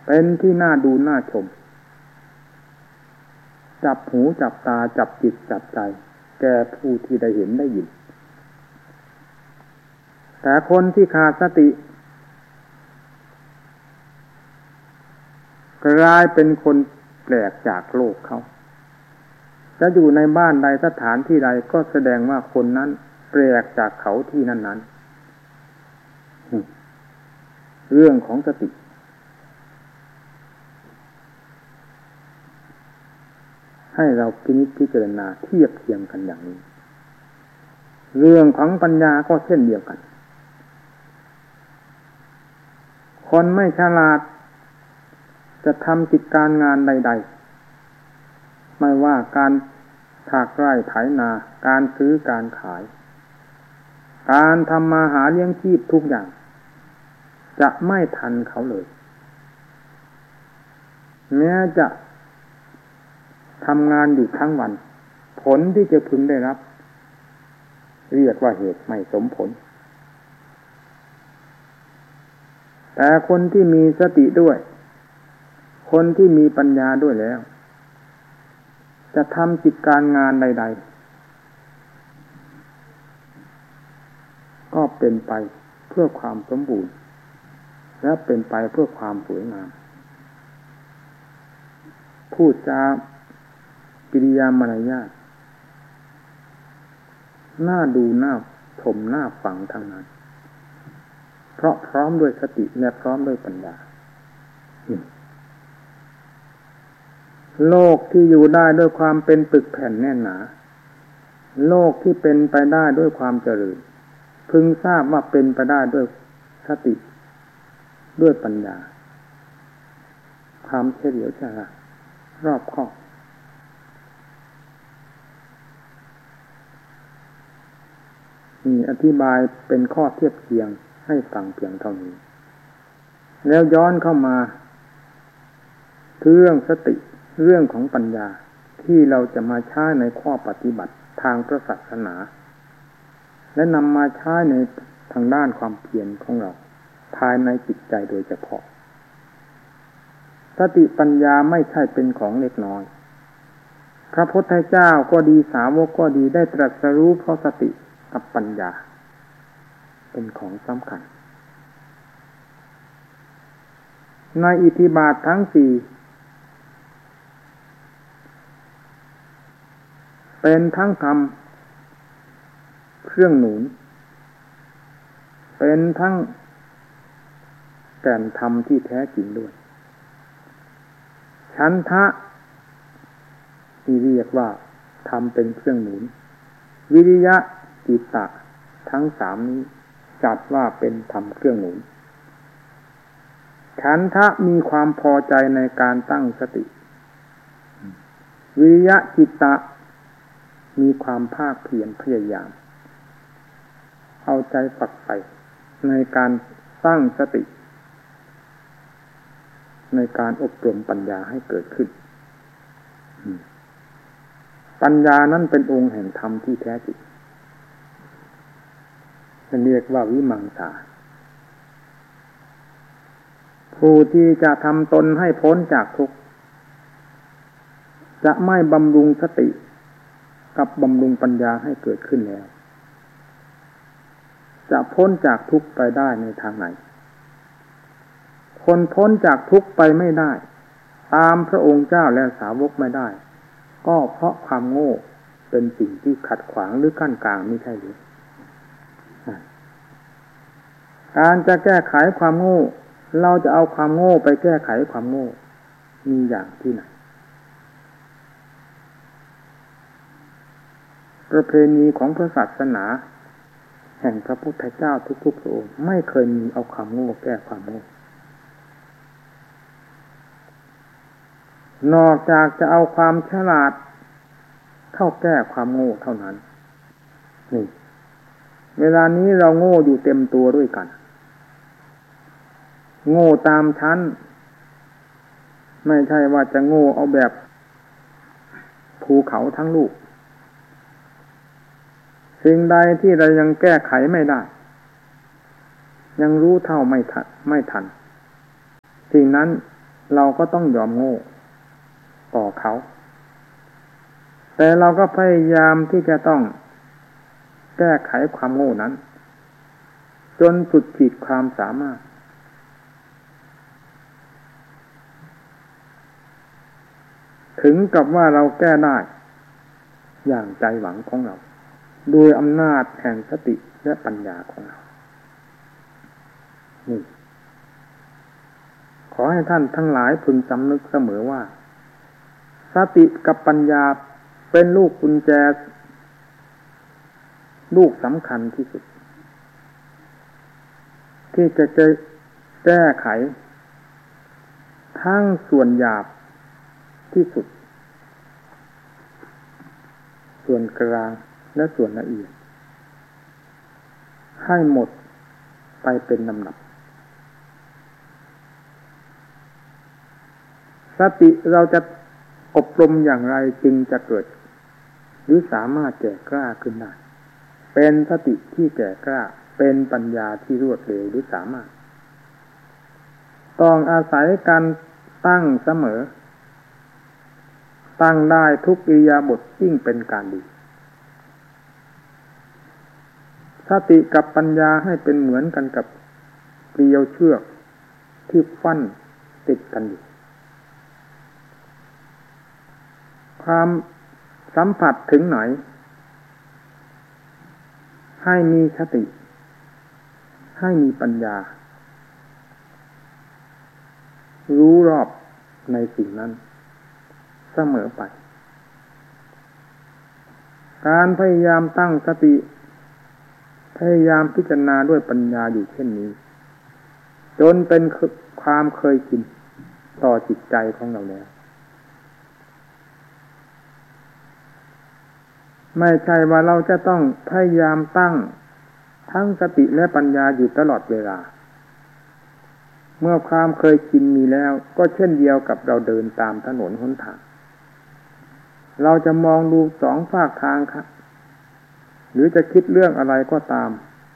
เป็นที่น่าดูน่าชมจับหูจับตาจับจิตจับใจแก่ผู้ที่ได้เห็นได้ยินแต่คนที่ขาดสติกลายเป็นคนแปลกจากโลกเขาจะอยู่ในบ้านใดสถานที่ใดก็แสดงว่าคนนั้นแปลกจากเขาที่นั้นๆเรื่องของสติให้เราพิจารณาเทียบเทียมกันอย่างนี้เรื่องของปัญญาก็เช่นเดียวกันคนไม่ฉลาดจะทำกิจการงานใดๆไม่ว่าการถากไร่ไถนาการซื้อการขายการทำมาหาเลี้ยงชีพทุกอย่างจะไม่ทันเขาเลยแม้จะทำงานอยู่ทั้งวันผลที่จะพึงได้รับเรียกว่าเหตุไม่สมผลแต่คนที่มีสติด้วยคนที่มีปัญญาด้วยแล้วจะทำกิจการงานใดๆก็เป็นไปเพื่อความสมบูรณ์และเป็นไปเพื่อความสวยงามพูดจากิริยามารยาทน่าดูน่าชมน่าฟังทั้งนั้นเพราะพร้อมด้วยสติและพร้อมด้วยปัญญาโลกที่อยู่ได้ด้วยความเป็นปึกแผ่นแน่นหนาโลกที่เป็นไปได้ด้วยความเจริญพึงทราบว่าเป็นไปได้ด้วยสติด้วยปัญญาความเฉลียวฉลาดรอบคอบนี่อธิบายเป็นข้อเทียบเคียงให้ฟังเพียงเท่านี้แล้วย้อนเข้ามาเรื่องสติเรื่องของปัญญาที่เราจะมาใช้ในข้อปฏิบัติทางพระศาสนาและนำมาใช้ในทางด้านความเพียรของเราภายในจิตใจโดยเฉพาะสติปัญญาไม่ใช่เป็นของเล็กน้อยพระพุทธเจ้าก็ดีสาวกก็ดีได้ตรัสรู้เพราะสติกับปัญญาเป็นของสำคัญในอิทธิบาททั้งสี่เป็นทั้งธรรมเครื่องหนุนเป็นทั้งแก่นธรรมที่แท้จริงด้วยฉันทะที่เรียกว่าธรรมเป็นเครื่องหนุนวิริยะจิตตะทั้งสามนี้จัดว่าเป็นธรรมเครื่องหนุนฉันทะมีความพอใจในการตั้งสติวิริยะจิตตะมีความภาคเพียรพยายามเอาใจฝักใฝ่ในการสร้างสติในการอบรมปัญญาให้เกิดขึ้นปัญญานั้นเป็นองค์แห่งธรรมที่แท้จริงเรียกว่าวิมังสาผู้ที่จะทำตนให้พ้นจากทุกข์จะไม่บำรุงสติกับบำรุงปัญญาให้เกิดขึ้นแล้วจะพ้นจากทุกข์ไปได้ในทางไหนคนพ้นจากทุกข์ไปไม่ได้ตามพระองค์เจ้าและสาวกไม่ได้ก็เพราะความโง่เป็นสิ่งที่ขัดขวางหรือกั้นกลางไม่ใช่หรือการจะแก้ไขความโง่เราจะเอาความโง่ไปแก้ไขความโง่มีอย่างที่ไหนประเพณีของพระศาสนาแห่งพระพุทธเจ้าทุกๆพระองค์ไม่เคยมีเอาความโง่แก้ความโง่นอกจากจะเอาความฉลาดเข้าแก้ความโง่เท่านั้นนี่เวลานี้เราโง่อยู่เต็มตัวด้วยกันโง่ตามชั้นไม่ใช่ว่าจะโง่เอาแบบภูเขาทั้งลูกสิ่งใดที่เรายังแก้ไขไม่ได้ยังรู้เท่าไม่ทันสิ่งนั้นเราก็ต้องยอมโง่ต่อเขาแต่เราก็พยายามที่จะต้องแก้ไขความโง่นั้นจนสุดขีดความสามารถถึงกับว่าเราแก้ได้อย่างใจหวังของเราโดยอำนาจแห่งสติและปัญญาของเรานี่ขอให้ท่านทั้งหลายพึงสำนึกเสมอว่าสติกับปัญญาเป็นลูกกุญแจลูกสำคัญที่สุดที่จะแก้ไขทั้งส่วนหยาบที่สุดส่วนกลางและส่วนละเอียดให้หมดไปเป็นลำดับสติเราจะอบรมอย่างไรจึงจะเกิดหรือสามารถแก่กล้าขึ้นได้เป็นสติที่แก่กล้าเป็นปัญญาที่รวดเร็วหรือสามารถต้องอาศัยการตั้งเสมอตั้งได้ทุกอิริยาบถยิ่งเป็นการดีสติกับปัญญาให้เป็นเหมือนกันกับเกลียวเชือกที่ฟั่นติดกันอยู่ความสัมผัสถึงไหนให้มีสติให้มีปัญญารู้รอบในสิ่งนั้นเสมอไปการพยายามตั้งสติพยายามพิจารณาด้วยปัญญาอยู่เช่นนี้จนเป็นความเคยชินต่อจิตใจของเราแล้วไม่ใช่ว่าเราจะต้องพยายามตั้งทั้งสติและปัญญาอยู่ตลอดเวลาเมื่อความเคยชินมีแล้วก็เช่นเดียวกับเราเดินตามถนนหนทางเราจะมองดูสองฝากทางครับหรือจะคิดเรื่องอะไรก็ตาม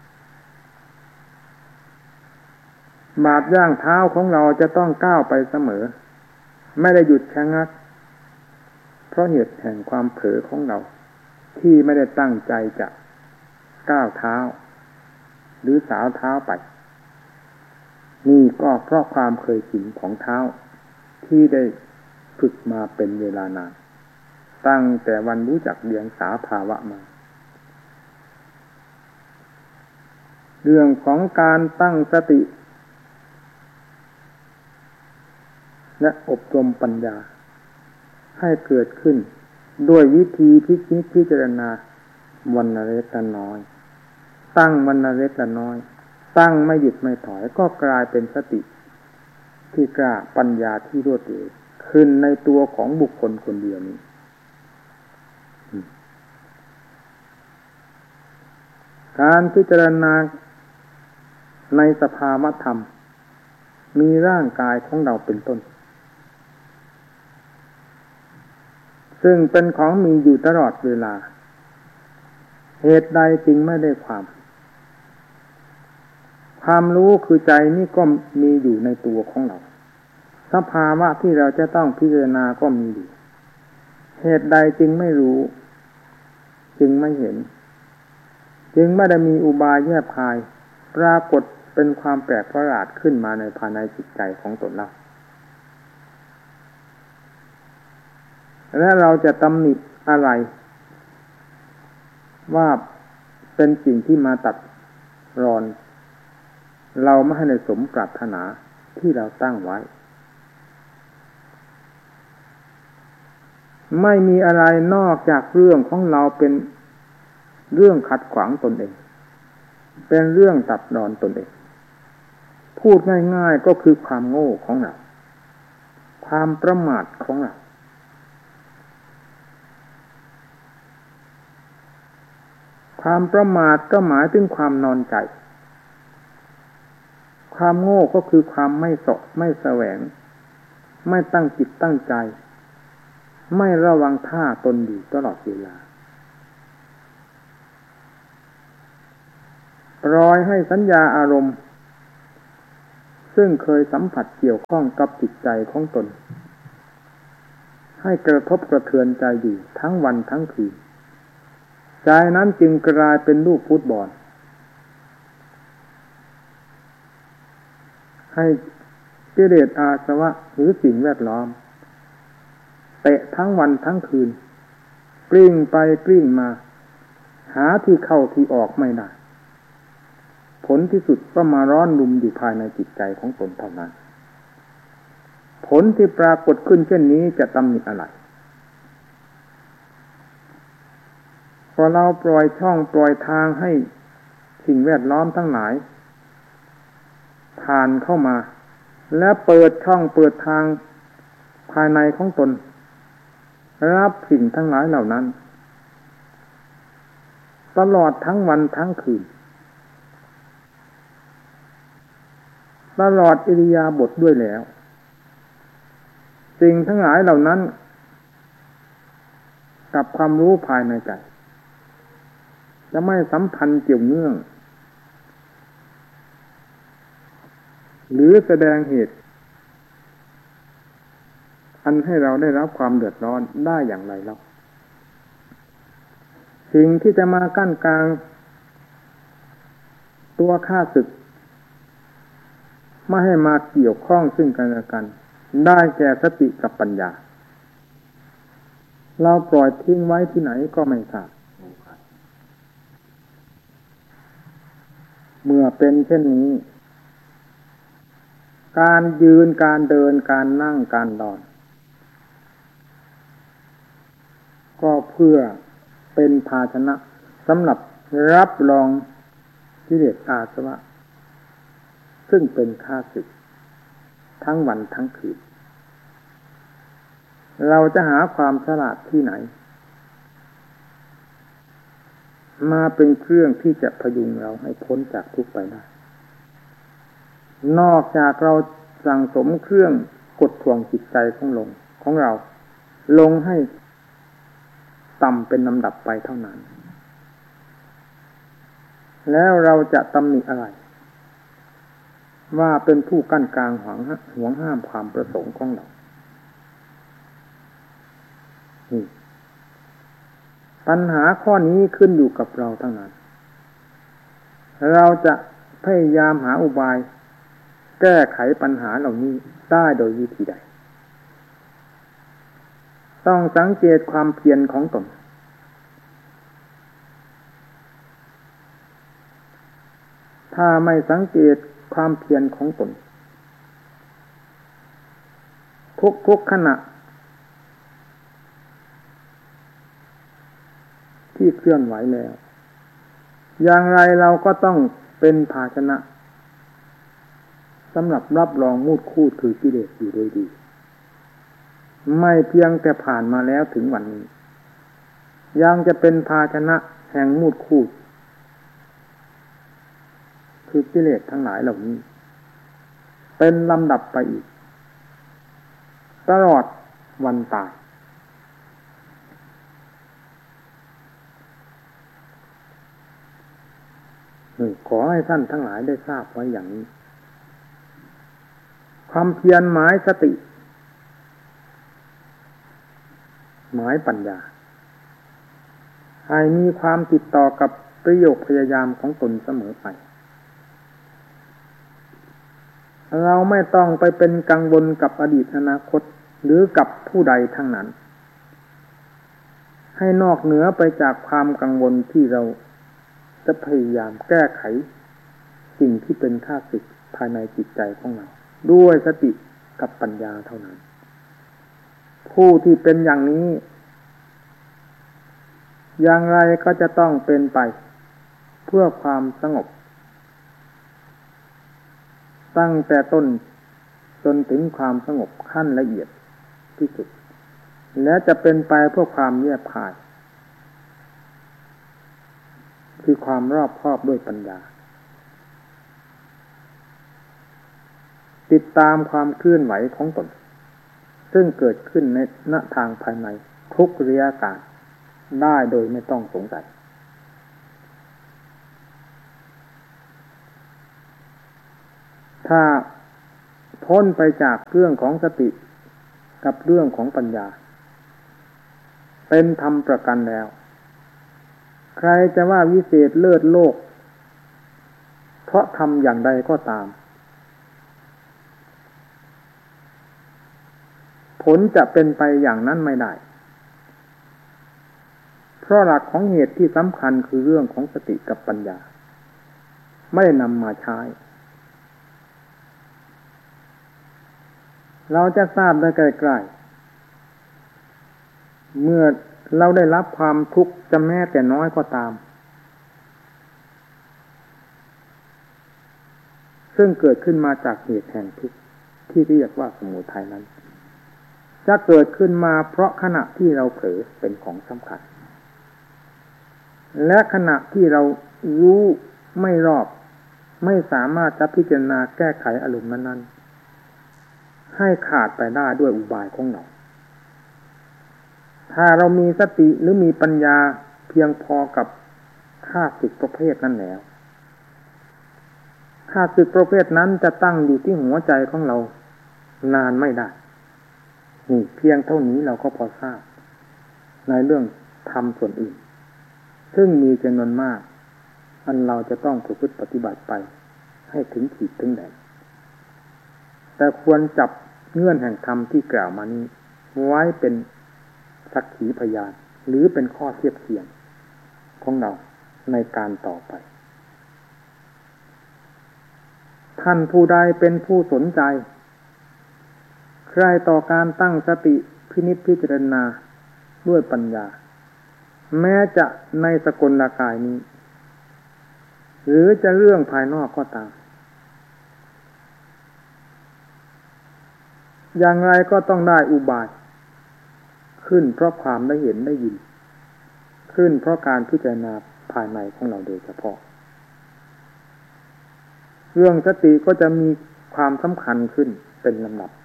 บาดย่างเท้าของเราจะต้องก้าวไปเสมอไม่ได้หยุดชะงักเพราะเหตุแห่งความเผลอของเราที่ไม่ได้ตั้งใจจะก้าวเท้าหรือสาวเท้าไปนี่ก็เพราะความเคยชินของเท้าที่ได้ฝึกมาเป็นเวลานานตั้งแต่วันรู้จักเรียงสาภาวะมาเรื่องของการตั้งสติและอบรมปัญญาให้เกิดขึ้นด้วยวิธีพิจารณาวันละเล็กละน้อยตั้งวันละเล็กละน้อยตั้งไม่หยุดไม่ถอยก็กลายเป็นสติที่กล้าปัญญาที่รวดเร็วขึ้นในตัวของบุคคลคนเดียวนี้การพิจารณาในสภาวะธรรมมีร่างกายของเราเป็นต้นซึ่งเป็นของมีอยู่ตลอดเวลาเหตุใดจึงไม่ได้ความรู้คือใจนี่ก็มีอยู่ในตัวของเราสภาวะที่เราจะต้องพิจารณาก็มีอยู่เหตุใดจึงไม่รู้จึงไม่เห็นจึงไม่ได้มีอุบายแยบคายปรากฏเป็นความแปลกประหลาดขึ้นมาในภายในจิตใจของตนเราและเราจะตำหนิอะไรว่าเป็นสิ่งที่มาตัดรอนเราไม่ให้ในสมปรารถนาที่เราตั้งไว้ไม่มีอะไรนอกจากเรื่องของเราเป็นเรื่องขัดขวางตนเองเป็นเรื่องตัดรอนตนเองพูดง่ายๆก็คือความโง่ของเราความประมาทของเราความประมาทก็หมายถึงความนอนใจความโง่ก็คือความไม่เสาะไม่แสวงไม่ตั้งจิตตั้งใจไม่ระวังท่าตนอยู่ตลอดเวลาปล่อยให้สัญญาอารมณ์ซึ่งเคยสัมผัสเกี่ยวข้องกับจิตใจของตนให้กระทบกระเทือนใจอยู่ทั้งวันทั้งคืนใจนั้นจึงกลายเป็นลูกฟุตบอลให้กิเลสอาสวะหรือสิ่งแวดล้อมเตะทั้งวันทั้งคืนกลิ้งไปกลิ้งมาหาที่เข้าที่ออกไม่ได้ผลที่สุดก็มาร้อนรุมอยู่ภายในจิตใจของตนเท่านั้นผลที่ปรากฏขึ้นเช่นนี้จะตำหนิอะไรพอเราปล่อยช่องปล่อยทางให้สิ่งแวดล้อมทั้งหลายผ่านเข้ามาและเปิดช่องเปิดทางภายในของตนรับสิ่งทั้งหลายเหล่านั้นตลอดทั้งวันทั้งคืนตลอดอิริยาบถด้วยแล้วสิ่งทั้งหลายเหล่านั้นกับความรู้ภายในใจจะไม่สัมพันธ์เกี่ยวเนื่องหรือแสดงเหตุอันให้เราได้รับความเดือดร้อนได้อย่างไรเล่าสิ่งที่จะมากั้นกลางตัวข้าศึกไม่ให้มาเกี่ยวข้องซึ่งกันและกันได้แก่สติกับปัญญาเราปล่อยทิ้งไว้ที่ไหนก็ไม่ทราบเมื่อเป็นเช่นนี้การยืนการเดินการนั่งการนอนก็เพื่อเป็นภาชนะสำหรับรับรองกิเลสอาสวะซึ่งเป็นข้าศึกทั้งวันทั้งคืนเราจะหาความฉลาดที่ไหนมาเป็นเครื่องที่จะพยุงเราให้พ้นจากทุกข์ไปได้นอกจากเราสั่งสมเครื่องกดท่วงจิตใจของเราลงให้ต่ำเป็นลำดับไปเท่านั้นแล้วเราจะตำหนิอะไรว่าเป็นผู้กั้นกลางหวงห้ามความประสงค์ของเราปัญหาข้อนี้ขึ้นอยู่กับเราทั้งนั้นเราจะพยายามหาอุบายแก้ไขปัญหาเหล่านี้ได้โดยวิธีใดต้องสังเกตความเพียรของตนถ้าไม่สังเกตความเพียรของตนทุกขณะที่เคลื่อนไหวแล้วอย่างไรเราก็ต้องเป็นภาชนะสำหรับรับรองมูดคูดคือกิเลสอยู่โดยดีไม่เพียงแต่ผ่านมาแล้วถึงวันนี้ยังจะเป็นภาชนะแห่งมูดคูดคือกิเลสทั้งหลายเหล่านี้เป็นลำดับไปอีกตลอดวันตายขอให้ท่านทั้งหลายได้ทราบไว้อย่างนี้ความเพียรหมายสติหมายปัญญาให้มีความติดต่อกับประโยชน์พยายามของตนเสมอไปเราไม่ต้องไปเป็นกังวลกับอดีตอนาคตหรือกับผู้ใดทั้งนั้นให้นอกเหนือไปจากความกังวลที่เราจะพยายามแก้ไขสิ่งที่เป็นข้าศึกภายในจิตใจของเราด้วยสติกับปัญญาเท่านั้นผู้ที่เป็นอย่างนี้อย่างไรก็จะต้องเป็นไปเพื่อความสงบตั้งแต่ต้นจนถึงความสงบขั้นละเอียดที่สุดและจะเป็นไปเพื่อความแยบคายคือความรอบคอบด้วยปัญญาติดตามความเคลื่อนไหวของตนซึ่งเกิดขึ้นในณทางภายในทุกระยะการได้โดยไม่ต้องสงสัยถ้าพ้นไปจากเรื่องของสติกับเรื่องของปัญญาเป็นธรรมประกันแล้วใครจะว่าวิเศษเลิศโลกเพราะทำอย่างใดก็ตามผลจะเป็นไปอย่างนั้นไม่ได้เพราะหลักของเหตุที่สำคัญคือเรื่องของสติกับปัญญาไม่ได้นำมาใช้เราจะทราบได้ใกล้ๆเมื่อเราได้รับความทุกข์จะแม้แต่น้อยก็ตามซึ่งเกิดขึ้นมาจากเหตุแห่งทุกข์ที่เรียกว่าสมุทัยนั้นจะเกิดขึ้นมาเพราะขณะที่เราเผลอเป็นของสำคัญและขณะที่เรารู้ไม่รอบไม่สามารถจะพิจารณาแก้ไขอารมณ์นั้นๆให้ขาดไปได้ด้วยอุบายของเราถ้าเรามีสติหรือมีปัญญาเพียงพอกับข้าศึกประเภทนั้นแล้วข้าศึกประเภทนั้นจะตั้งอยู่ที่หัวใจของเรานานไม่ได้นี่เพียงเท่านี้เราก็พอทราบในเรื่องธรรมส่วนอื่นซึ่งมีจำนวนมากอันเราจะต้องประพฤติปฏิบัติไปให้ถึงขีดถึงแดนแต่ควรจับเงื่อนแห่งธรรมที่กล่าวมานี้ไว้เป็นสักขีพยานหรือเป็นข้อเทียบเคียงของเราในการต่อไปท่านผู้ใดเป็นผู้สนใจใครต่อการตั้งสติพินิจพิจารณาด้วยปัญญาแม้จะในสกลกายนี้หรือจะเรื่องภายนอกก็ตามอย่างไรก็ต้องได้อุบายขึ้นเพราะความได้เห็นได้ยินขึ้นเพราะการพิจารณาภายในของเราโดยเฉพาะเรื่องสติก็จะมีความสำคัญขึ้นเป็นลำดับ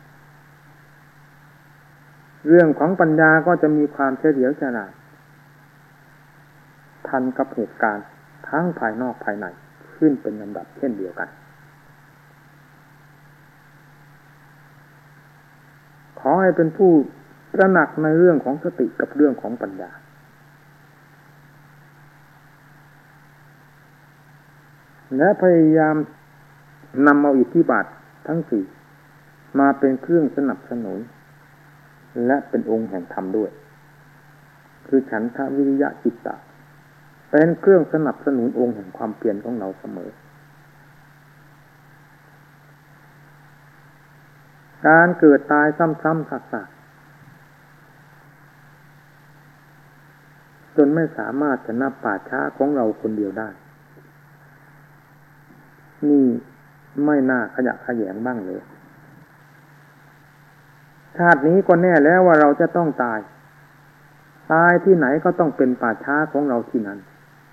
เรื่องของปัญญาก็จะมีความเฉลียวฉลาดทันกับเหตุการณ์ทั้งภายนอกภายในขึ้นเป็นลำดับเช่นเดียวกันขอให้เป็นผู้ตระหนักในเรื่องของสติกับเรื่องของปัญญาและพยายามนำเอาอิทธิบาททั้งสี่มาเป็นเครื่องสนับสนุนและเป็นองค์แห่งธรรมด้วยคือฉันทะวิริยะจิตตะเป็นเครื่องสนับสนุนองค์แห่งความเพียรของเราเสมอการเกิดตายซ้ำๆซากๆจนไม่สามารถจะนับป่าช้าของเราคนเดียวได้นี่ไม่น่าขยะแขยงบ้างเลยชาตินี้ก็แน่แล้วว่าเราจะต้องตายที่ไหนก็ต้องเป็นป่าช้าของเราที่นั้น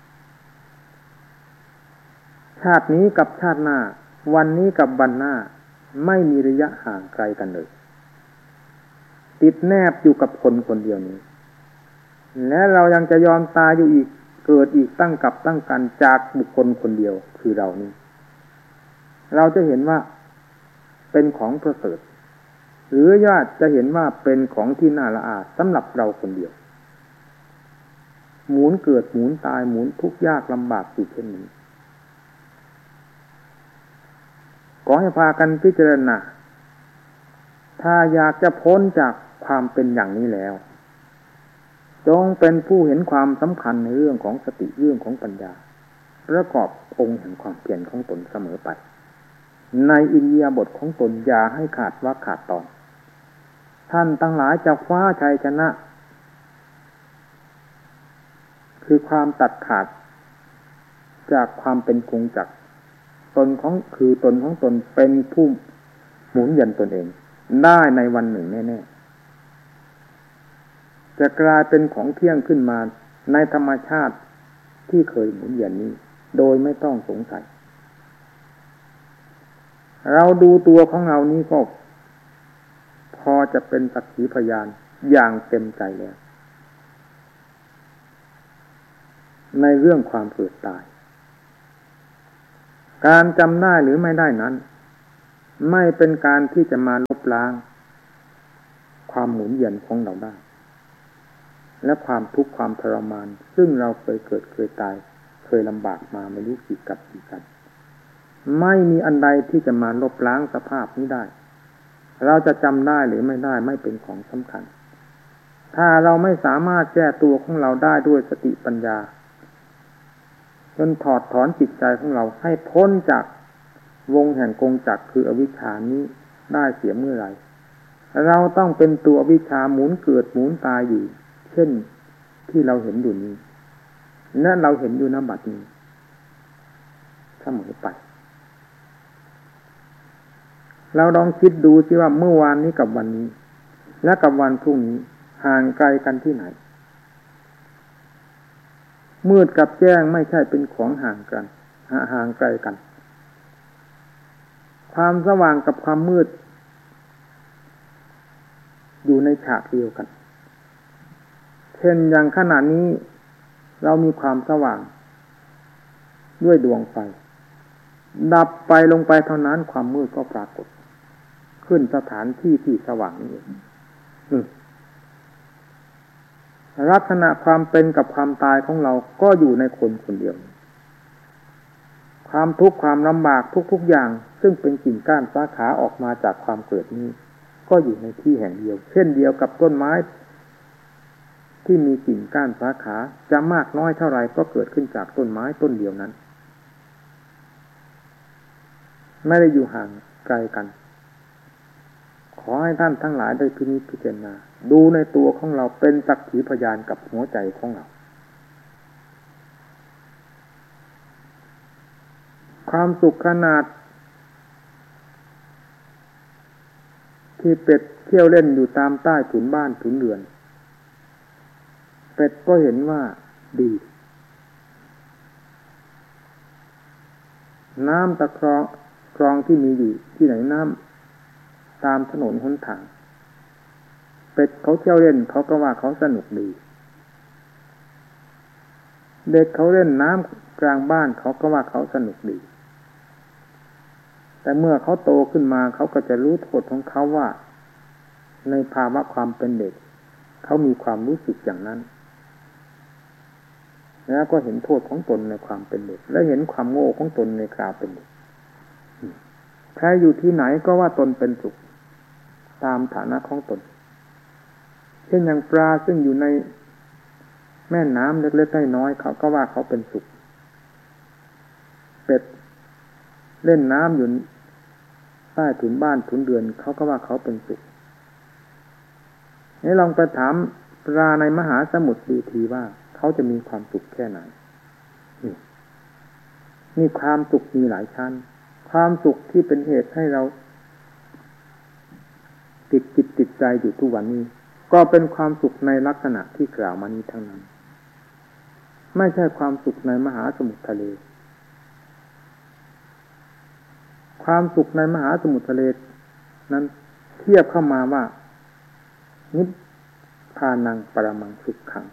ชาตินี้กับชาติหน้าวันนี้กับวันหน้าไม่มีระยะห่างไกลกันเลยติดแนบอยู่กับคนคนเดียวนี้และเรายังจะยอมตายอยู่อีกเกิดอีกตั้งกับตั้งกันจากบุคคลคนเดียวคือเรานี้เราจะเห็นว่าเป็นของประเสริฐหรือญาติจะเห็นว่าเป็นของที่น่าละอาสำหรับเราคนเดียวหมุนเกิดหมุนตายหมุนทุกข์ยากลำบากอยู่เช่นนี้ขอให้พากันพิจารณาถ้าอยากจะพ้นจากความเป็นอย่างนี้แล้วจงเป็นผู้เห็นความสำคัญในเรื่องของสติเรื่องของปัญญาประกอบองค์แห่งความเพียรของตนเสมอไปในอิริยาบถของตนอย่าให้ขาดว่าขาดตอนท่านทั้งหลายจะคว้าชัยชนะคือความตัดขาดจากความเป็นกงจักรตนของตนเป็นผู้หมุนเวียนตนเองได้ในวันหนึ่งแน่ๆจะกลายเป็นของเที่ยงขึ้นมาในธรรมชาติที่เคยหมุนเวียนนี้โดยไม่ต้องสงสัยเราดูตัวของเรานี้ก็พอจะเป็นสักขีพยานอย่างเต็มใจแล้วในเรื่องความเกิดตายการจำได้หรือไม่ได้นั้นไม่เป็นการที่จะมาลบล้างความหมุนเวียนของเราได้และความทุกข์ความทรมานซึ่งเราเคยเกิดเคยตายเคยลำบากมาไม่รู้กี่กับกี่กันไม่มีอันใดที่จะมาลบล้างสภาพนี้ได้เราจะจำได้หรือไม่ได้ไม่เป็นของสำคัญถ้าเราไม่สามารถแก้ตัวของเราได้ด้วยสติปัญญาจนถอดถอนจิตใจของเราให้พ้นจากวงแห่งกงจักรคืออวิชชานี้ได้เสียเมื่อไหร่เราต้องเป็นตัวอวิชชาหมุนเกิดหมุนตายอยู่เช่นที่เราเห็นอยู่นี้และเราเห็นอยู่ณบัดนี้เสมอไปเราลองคิดดูสิว่าเมื่อวานนี้กับวันนี้และกับวันพรุ่งนี้ห่างไกลกันที่ไหนมืดกับแจ้งไม่ใช่เป็นของห่างกันห่างไกลกันความสว่างกับความมืดอยู่ในฉากเดียวกันเช่นอย่างขณะนี้เรามีความสว่างด้วยดวงไฟดับไฟลงไปเท่านั้นความมืดก็ปรากฏขึ้นสถานที่ที่สว่างนี้ลักษณะความเป็นกับความตายของเราก็อยู่ในคนคนเดียวความทุกข์ความลำบากทุกๆอย่างซึ่งเป็นกิ่งก้านสาขาออกมาจากความเกิดนี้ก็อยู่ในที่แห่งเดียวเช่นเดียวกับต้นไม้ที่มีกิ่งก้านสาขาจะมากน้อยเท่าไรก็เกิดขึ้นจากต้นไม้ต้นเดียวนั้นไม่ได้อยู่ห่างไกลกันขอให้ท่านทั้งหลายได้พินิจพิจารณาดูในตัวของเราเป็นสักขีพยานกับหัวใจของเราความสุขขนาดที่เป็ดเที่ยวเล่นอยู่ตามใต้ถุนบ้านถุนเรือนเป็ดก็เห็นว่าดีน้ำตะคลองที่มีอยู่ที่ไหนน้ำตามถนนหนทางเป็ดเขาเที่ยวเล่นเขาก็ว่าเขาสนุกดีเด็กเขาเล่นน้ำกลางบ้านเขาก็ว่าเขาสนุกดีแต่เมื่อเขาโตขึ้นมาเขาก็จะรู้โทษของเขาว่าในภาวะความเป็นเด็กเขามีความรู้สึกอย่างนั้นแล้วก็เห็นโทษของตนในความเป็นเด็กและเห็นความโง่ของตนในคราวเป็นเด็กใครอยู่ที่ไหนก็ว่าตนเป็นสุขตามฐานะของตนเช่นอย่างปลาซึ่งอยู่ในแม่น้ำเล็กๆน้อยๆเขาก็ว่าเขาเป็นสุขเป็ดเล่นน้ำอยู่ใต้ถุนบ้านถุนเรือนเขาก็ว่าเขาเป็นสุขนี่ลองไปถามปลาในมหาสมุทรดูทีว่าเขาจะมีความสุขแค่ไหนนี่ความสุขมีหลายชั้นความสุขที่เป็นเหตุให้เราติดจิตติดใจอยู่ทุกวันนี้ก็เป็นความสุขในลักษณะที่กล่าวมานี้ทั้งนั้นไม่ใช่ความสุขในมหาสมุทรทะเลความสุขในมหาสมุทรทะเลนั้นเทียบเข้ามาว่านิพพานังปรมังสุขขัง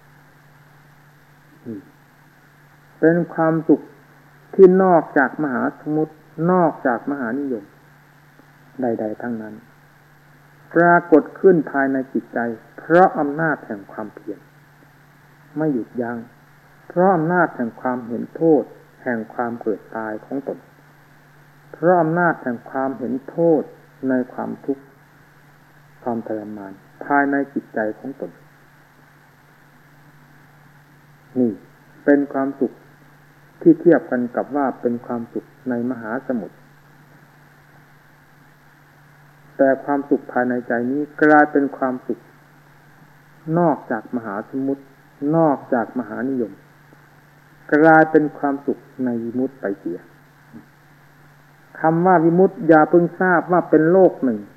เป็นความสุขที่นอกจากมหาสมุทรนอกจากมหานิยมใดๆทั้งนั้นปรากฏขึ้นภายในจิตใจเพราะอำนาจแห่งความเพียรไม่หยุดยัง้งเพราะอำนาจแห่งความเห็นโทษแห่งความเกิดตายของตนเพราะอำนาจแห่งความเห็นโทษในความทุกข์ความทรมานภายในจิตใจของตนนี่เป็นความสุขที่เทียบกันกับว่าเป็นความสุขในมหาสมุทรแต่ความสุขภายในใจนี้กลายเป็นความสุขนอกจากมหาสมุทรนอกจากมหานิยมกลายเป็นความสุขในวิมุตติไปเสียคำว่าวิมุตติอย่าเพิ่งทราบว่าเป็นโลกหนึ่ง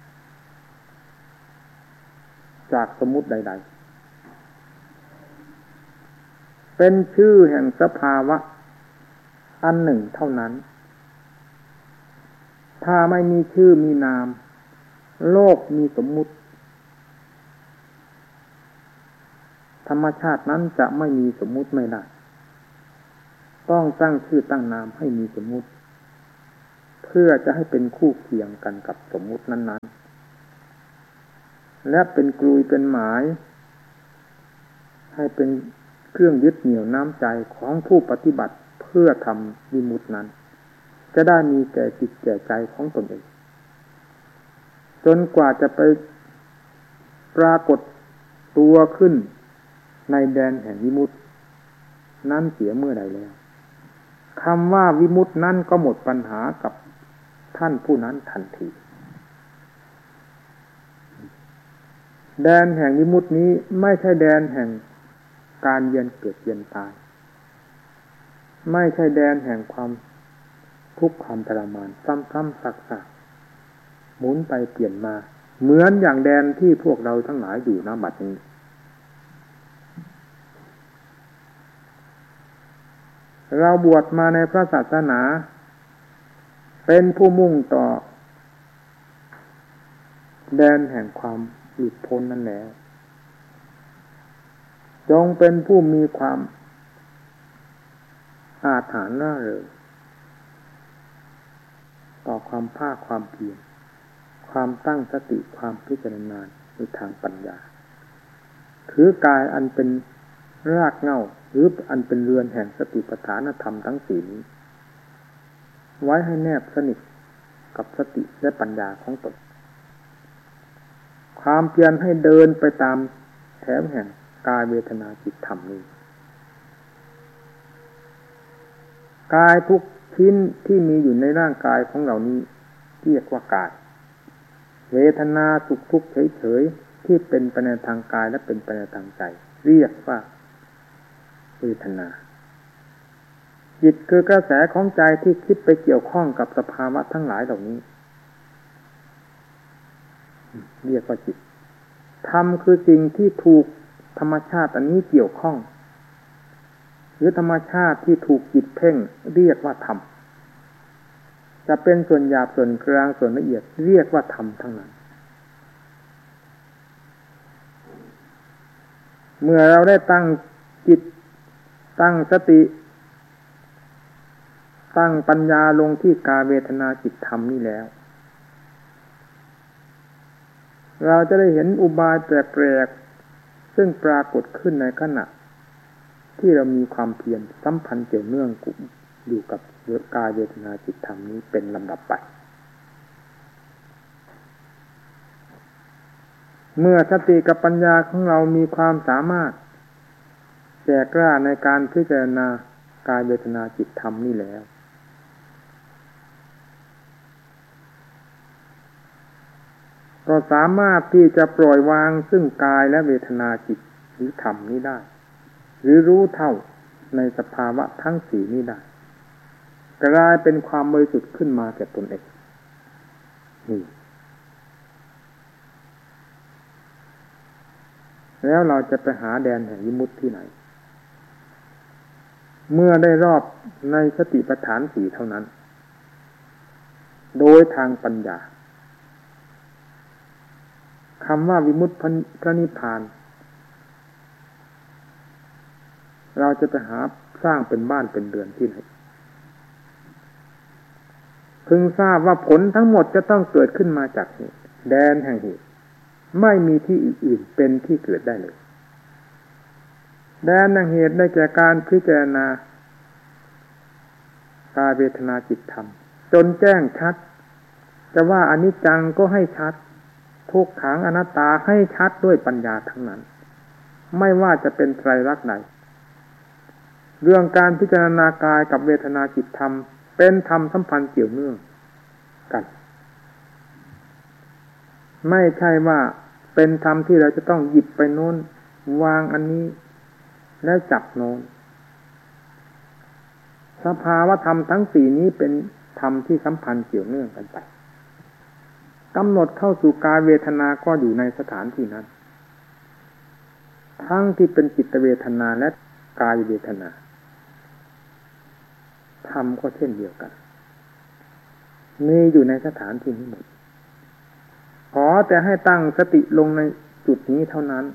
จากสมมุติใดๆเป็นชื่อแห่งสภาวะอันหนึ่งเท่านั้นถ้าไม่มีชื่อมีนามโลกมีสมมุติธรรมชาตินั้นจะไม่มีสมมุติไม่ได้ต้องตั้งชื่อตั้งนามให้มีสมมุติเพื่อจะให้เป็นคู่เคียงกันกับสมมุตินั้นๆและเป็นกลุยเป็นหมายให้เป็นเครื่องยึดเหนี่ยวน้ำใจของผู้ปฏิบัติเพื่อทำวิมุตตินั้นจะได้มีแก่จิตแก่ใจของตนเองจนกว่าจะไปปรากฏตัวขึ้นในแดนแห่งวิมุตตินั้นเสียเมื่อใดแล้วคำว่าวิมุตตินั้นก็หมดปัญหากับท่านผู้นั้นทันทีแดนแห่งวิมุตตินี้ไม่ใช่แดนแห่งการเวียนเกิดเวียนตายไม่ใช่แดนแห่งความทุกข์ความทรมานซ้ำๆซักๆหมุนไปเปลี่ยนมาเหมือนอย่างแดนที่พวกเราทั้งหลายอยู่ณบัดนี้เราบวชมาในพระศาสนาเป็นผู้มุ่งต่อแดนแห่งความหลุดพ้นนั่นแหละจงเป็นผู้มีความอาถรรพ์ร่าเริงต่อความภาคความเพียรความตั้งสติความพิจารณาในทางปัญญาถือกายอันเป็นรากเหง้าหรืออันเป็นเรือนแห่งสติปัฏฐานธรรมทั้งสี่นี้ไว้ให้แนบสนิทกับสติและปัญญาของตนความเพียรให้เดินไปตามแถวแห่งกายเวทนาจิตธรรมนี้กายทุกชิ้นที่มีอยู่ในร่างกายของเรานี้เรียกว่ากายเวทนาสุขทุกข์เฉยๆที่เป็นไปในทางกายและเป็นไปในทางใจเรียกว่าเวทนาจิตคือกระแสของใจที่คิดไปเกี่ยวข้องกับสภาวะทั้งหลายเหล่านี้เรียกว่าจิตธรรมคือสิ่งที่ถูกธรรมชาติอันนี้เกี่ยวข้องหรือธรรมชาติที่ถูกจิตเพ่งเรียกว่าธรรมจะเป็นส่วนหยาบส่วนกลางส่วนละเอียดเรียกว่าธรรมทั้งนั้นเมื่อเราได้ตั้งจิตตั้งสติตั้งปัญญาลงที่กายเวทนาจิตธรรมนี่แล้วเราจะได้เห็นอุบายแปลกๆซึ่งปรากฏขึ้นในขณะที่เรามีความเพียรสัมพันธ์เกี่ยวเนื่องอยู่กับกายเวทนาจิตธรรมนี้เป็นลำดับไปเมื่อสติกับปัญญาของเรามีความสามารถแก่กล้าในการพิจารณากายเวทนาจิตธรรมนี่แล้วก็สามารถที่จะปล่อยวางซึ่งกายและเวทนาจิตหรือธรรมนี้ได้หรือรู้เท่าในสภาวะทั้งสี่นี้ได้กลายเป็นความบริสุทธิ์ขึ้นมาแก่ตนเองนี่แล้วเราจะไปหาแดนแห่งวิมุตติที่ไหนเมื่อได้รอบในสติปัฏฐานสี่เท่านั้นโดยทางปัญญาคำว่าวิมุตติพระนิพพานเราจะไปหาสร้างเป็นบ้านเป็นเรือนที่ไหนพึงทราบว่าผลทั้งหมดจะต้องเกิดขึ้นมาจากเหตุแดนแห่งเหตุไม่มีที่อื่นเป็นที่เกิดได้เลยแดนแห่งเหตุได้แก่การพิจารณากายเวทนาจิตธรรมจนแจ้งชัดจะว่าอนิจจังก็ให้ชัดทุกขังอนัตตาให้ชัดด้วยปัญญาทั้งนั้นไม่ว่าจะเป็นไตรลักษณ์ใดเรื่องการพิจารณากายกับเวทนาจิตธรรมเป็นธรรมสัมพันธ์เกี่ยวเนื่องกันไม่ใช่ว่าเป็นธรรมที่เราจะต้องหยิบไปโน้นวางอันนี้แล้วจับโน้นสภาวะธรรมทั้งสี่นี้เป็นธรรมที่สัมพันธ์เกี่ยวเนื่องกันไปกำหนดเข้าสู่กายเวทนาก็อยู่ในสถานที่นั้นทั้งที่เป็นจิตเวทนาและกายเวทนาธรรมก็เช่นเดียวกันมีอยู่ในสถานที่นี้หมดขอแต่ให้ตั้งสติลงในจุดนี้เท่านั้น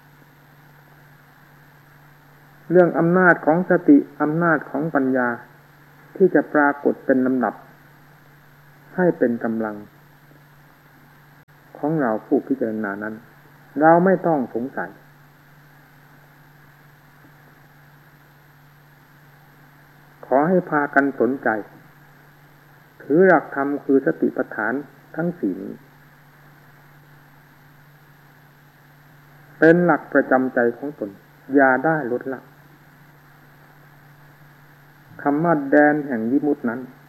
เรื่องอำนาจของสติอำนาจของปัญญาที่จะปรากฏเป็นลำดับให้เป็นกำลังของเราผู้พิจารณานั้นเราไม่ต้องสงสัยขอให้พากันสนใจถือหลักธรรมคือสติปัฏฐานทั้งสี่นี้เป็นหลักประจำใจของตนอย่าได้ลดละคำว่าแดนแห่งวิมุตตินั้น